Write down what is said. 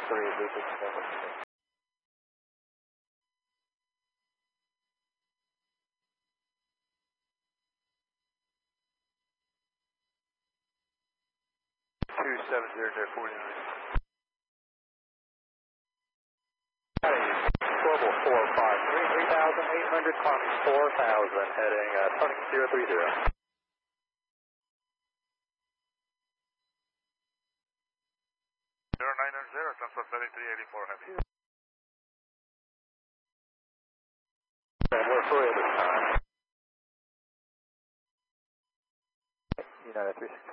Global 453, 3,800, climbing 4,000, heading turning 030. 0900, transfer 3384 heavy. And we're free this time. United 360.